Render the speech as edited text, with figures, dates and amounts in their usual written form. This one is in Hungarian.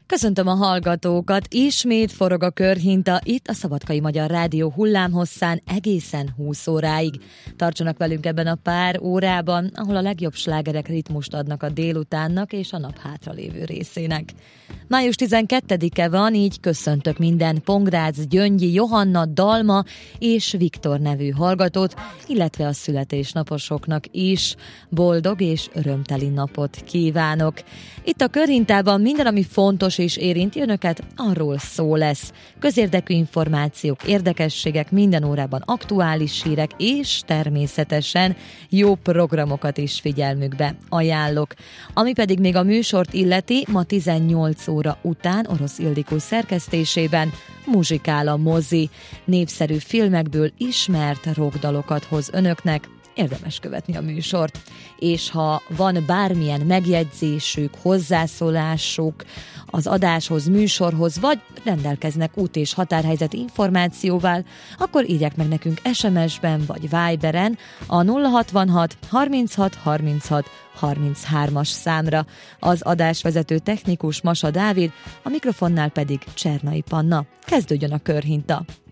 Köszöntöm a hallgatókat, ismét forog a körhinta itt a Szabadkai Magyar Rádió hullámhosszán egészen 20 óráig. Tartsanak velünk ebben a pár órában, ahol a legjobb slágerek ritmust adnak a délutánnak és a nap hátralévő részének. Május 12-e van, így köszöntök minden Pongrácz, Gyöngyi, Johanna, Dalma és Viktor nevű hallgatót, illetve a születésnaposoknak is boldog és örömteli napot kívánok. Itt a körhintában minden, ami fontos és érinti önöket, arról szó lesz. Közérdekű információk, érdekességek, minden órában aktuális hírek, és természetesen jó programokat is figyelmükbe ajánlok. Ami pedig még a műsort illeti, ma 18 óra után Orosz Ildikó szerkesztésében muzsikál a mozi. Népszerű filmekből ismert rockdalokat hoz önöknek, érdemes követni a műsort. És ha van bármilyen megjegyzésük, hozzászólásuk az adáshoz, műsorhoz, vagy rendelkeznek út- és határhelyzet információval, akkor írják meg nekünk SMS-ben vagy Viberen a 066 36 36 33-as számra. Az adásvezető technikus Masa Dávid, a mikrofonnál pedig Csernai Panna. Kezdődjön a körhinta!